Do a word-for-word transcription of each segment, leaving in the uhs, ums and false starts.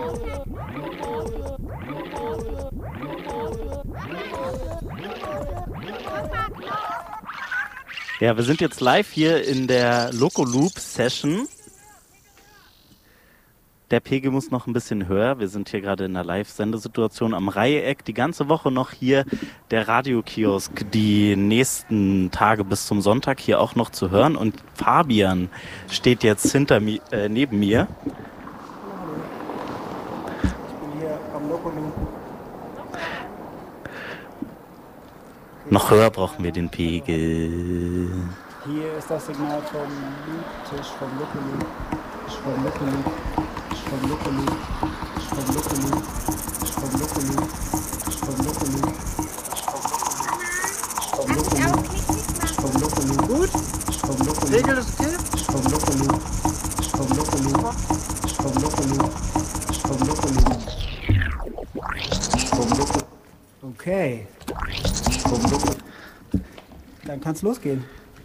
Ja, wir sind jetzt live hier in der Loco-Loop-Session. Der Pegel muss noch ein bisschen höher. Wir sind hier gerade in einer Live-Sendesituation am Reiheck. Die ganze Woche noch hier der Radiokiosk. Die nächsten Tage bis zum Sonntag hier auch noch zu hören. Und Fabian steht jetzt hinter mir, äh, neben mir. Ich bin hier am Loco-Loop. Noch höher brauchen wir den Pegel. Hier ist das Signal vom Loop-Tisch, vom Loco-Loop. Vom Loco-Loop. Vom Loco-Loop. Vom Loco-Loop. Vom Loco-Loop. Vom Loco-Loop. Vom Loco-Loop. Vom Loco-Loop. Gut. Vom Loco-Loop. Regel ist okay. Vom Loco-Loop. Vom Loco-Loop. Vom Loco-Loop. Vom Loco-Loop. Vom Loco-Loop. Okay. Dann kann's losgehen.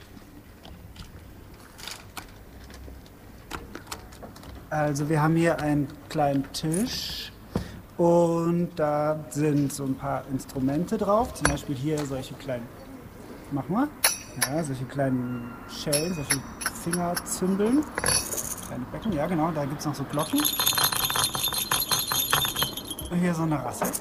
Also wir haben hier einen kleinen Tisch und da sind so ein paar Instrumente drauf. Zum Beispiel hier solche kleinen, mach mal, ja, solche kleinen Schellen, solche Fingerzündeln, kleine Becken, ja genau, da gibt es noch so Glocken. Und hier so eine Rasse.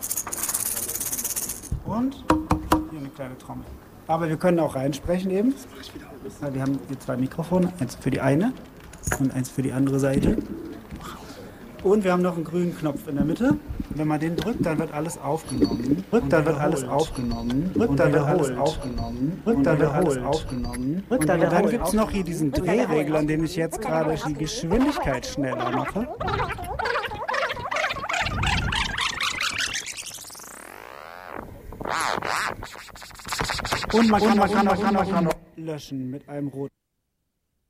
Und hier eine kleine Trommel. Aber wir können auch reinsprechen eben. Wir haben hier zwei Mikrofone, eins für die eine und eins für die andere Seite. Und wir haben noch einen grünen Knopf in der Mitte. Wenn man den drückt, dann wird alles aufgenommen. Drückt, dann wird alles aufgenommen. Drückt, dann wird alles aufgenommen. Drückt, dann wird alles aufgenommen. Und dann gibt es noch hier diesen Drehregler, an dem ich jetzt gerade die Geschwindigkeit schneller mache. Und man kann, man kann, man kann, man kann löschen mit einem roten.